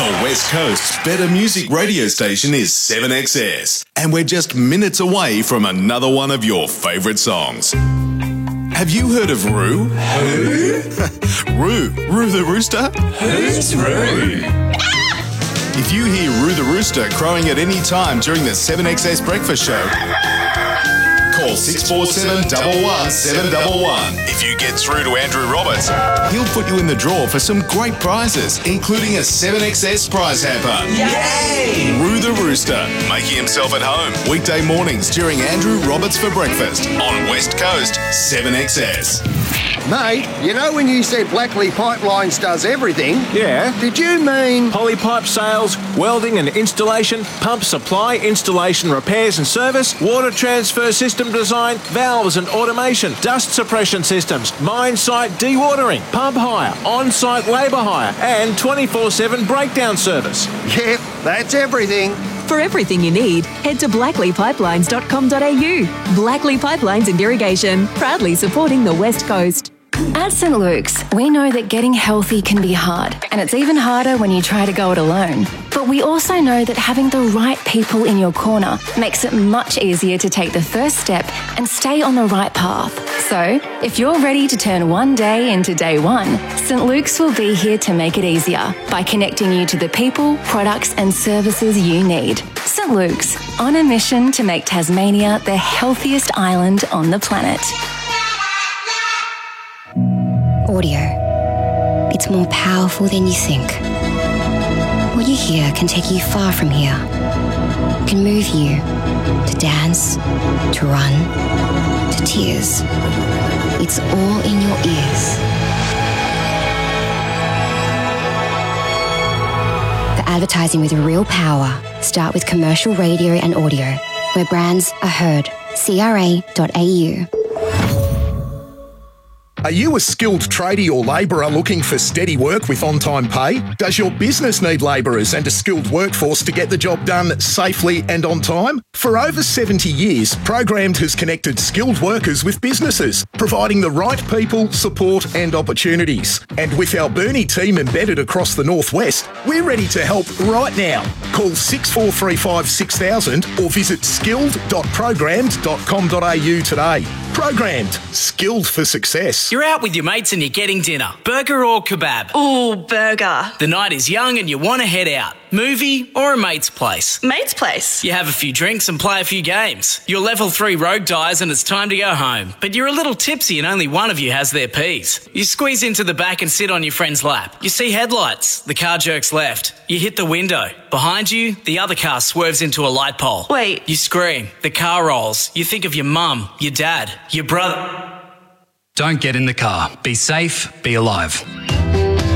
The West Coast's better music radio station is 7XS, and we're just minutes away from another one of your favourite songs. Have you heard of Roo? Who? Roo the rooster? Who's Roo? If you hear Roo the rooster crowing at any time during the 7XS breakfast show, call 647-11711. If you get through to Andrew Roberts, he'll put you in the draw for some great prizes, including a 7XS prize hamper. Yay! Roo the Rooster, making himself at home weekday mornings during Andrew Roberts for breakfast on West Coast 7XS. Mate, you know when you said Blackley Pipelines does everything? Yeah. Did you mean... Polypipe sales, welding and installation, pump supply, installation, repairs and service, water transfer system design, valves and automation, dust suppression systems, mine site dewatering, pump hire, on-site labour hire and 24/7 breakdown service? Yep, that's everything. For everything you need, head to blackleypipelines.com.au. Blackley Pipelines and Irrigation, proudly supporting the West Coast. At St. Luke's, we know that getting healthy can be hard, and it's even harder when you try to go it alone. But we also know that having the right people in your corner makes it much easier to take the first step and stay on the right path. So, if you're ready to turn one day into day one, St. Luke's will be here to make it easier by connecting you to the people, products and services you need. St. Luke's, on a mission to make Tasmania the healthiest island on the planet. Audio. It's more powerful than you think. What you hear can take you far from here. Can move you to dance, to run, to tears. It's all in your ears. For advertising with real power, start with commercial radio and audio, where brands are heard. CRA.au. Are you a skilled tradie or labourer looking for steady work with on-time pay? Does your business need labourers and a skilled workforce to get the job done safely and on time? For over 70 years, Programmed has connected skilled workers with businesses, providing the right people, support and opportunities. And with our Burnie team embedded across the Northwest, we're ready to help right now. Call 6435 6000 or visit skilled.programmed.com.au today. Programmed. Skilled for success. You're out with your mates and you're getting dinner. Burger or kebab? Ooh, burger. The night is young and you want to head out. Movie or a mate's place? Mate's place. You have a few drinks and play a few games. Your level 3 rogue dies and it's time to go home. But you're a little tipsy and only one of you has their P's. You squeeze into the back and sit on your friend's lap. You see headlights. The car jerks left. You hit the window. Behind you, the other car swerves into a light pole. Wait. You scream. The car rolls. You think of your mum, your dad, your brother. Don't get in the car. Be safe, be alive.